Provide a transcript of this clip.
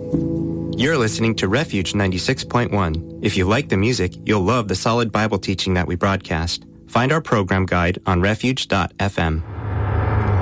You're listening to Refuge 96.1. If you like the music, you'll love the solid Bible teaching that we broadcast. Find our program guide on refuge.fm.